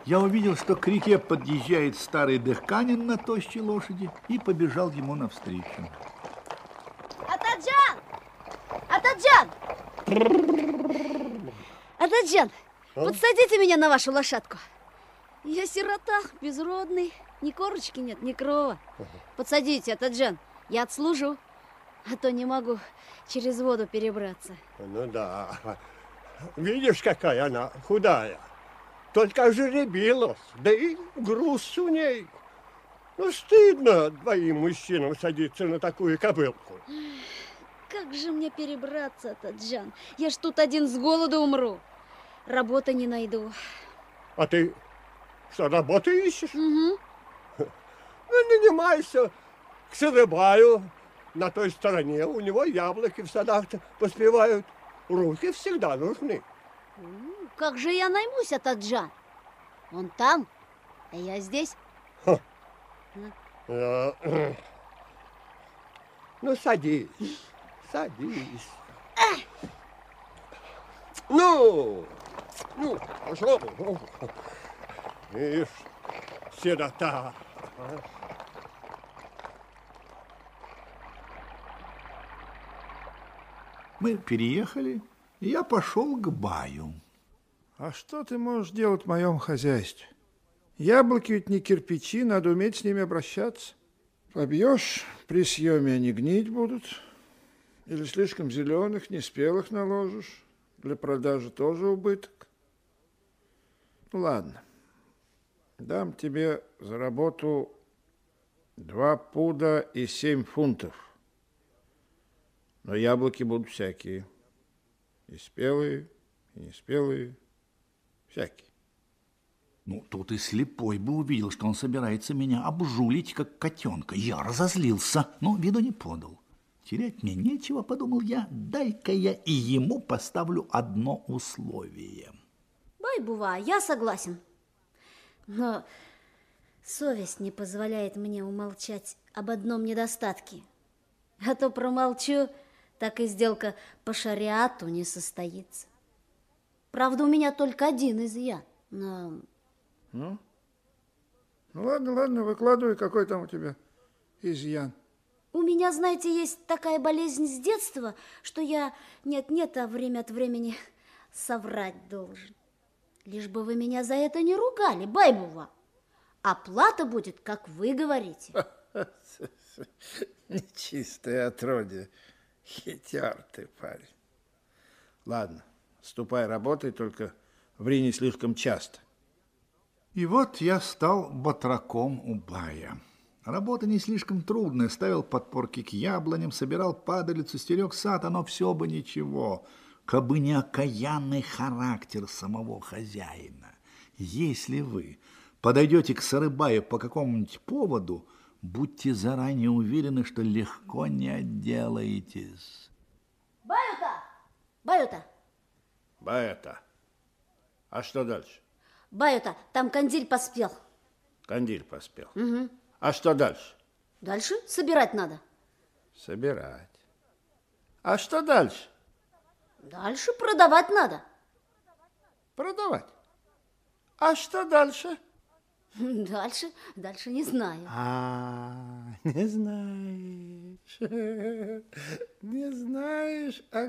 Я увидел, что к реке подъезжает старый дыхканин на тощей лошади и побежал ему навстречу. Атаджан! Атаджан! Атаджан, подсадите меня на вашу лошадку. Я сирота, безродный, ни корочки нет, ни крова. Подсадите, Атаджан, я отслужу, а то не могу через воду перебраться. Ну да, видишь, какая она худая. Только жеребилась, да и груз у ней. Ну, стыдно двоим мужчинам садиться на такую кобылку. Как же мне перебраться, Атаджан? Я ж тут один с голоду умру. Работы не найду. А ты что, работы ищешь? Угу. Ну, нанимайся к Сырыбаю. На той стороне у него яблоки в садах поспевают. Руки всегда нужны. Как же я наймусь, Атаджан? Он там, а я здесь. Ну, садись, садись. Ну, пошел. Ишь, сирота. Мы переехали, и я пошел к баю. А что ты можешь делать в моем хозяйстве? Яблоки ведь не кирпичи, надо уметь с ними обращаться. Побьешь, при съеме они гнить будут. Или слишком зеленых, неспелых наложишь. Для продажи тоже убыток. Ну, ладно. Дам тебе за работу 2 пуда и 7 фунтов. Но яблоки будут всякие. И спелые, и неспелые. Всякие. Ну, тут и слепой бы увидел, что он собирается меня обжулить, как котенка. Я разозлился, но виду не подал. Терять мне нечего, подумал я, дай-ка я и ему поставлю одно условие. Бай-бува, я согласен. Но совесть не позволяет мне умолчать об одном недостатке. А то промолчу, так и сделка по шариату не состоится. Правда, у меня только один изъян, но... Ну, ладно, выкладывай, какой там у тебя изъян. У меня, знаете, есть такая болезнь с детства, что я нет-нет, а время от времени соврать должен. Лишь бы вы меня за это не ругали, бай-бува. Оплата будет, как вы говорите. Нечистое отродье. Хитер ты, парень. Ладно, ступай, работай, только ври не слишком часто. И вот я стал батраком у бая. Работа не слишком трудная. Ставил подпорки к яблоням, собирал падалицу, стерег сад, оно все бы ничего. Кабы не окаянный характер самого хозяина. Если вы подойдете к Сарыбаю по какому-нибудь поводу, будьте заранее уверены, что легко не отделаетесь. Баюта! Баюта! Баюта. А что дальше? Баюта, там кандиль поспел. Кандиль поспел. Угу. А что дальше? Дальше собирать надо. Собирать. А что дальше? Дальше продавать надо. Продавать. А что дальше? Дальше не знаю. Не знаешь. Не знаешь.